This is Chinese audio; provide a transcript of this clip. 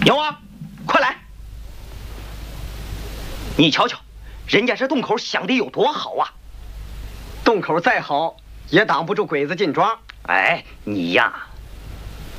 有啊，快来！你瞧瞧，人家这洞口想的有多好啊！ 洞口再好，也挡不住鬼子进庄。 哎，你呀，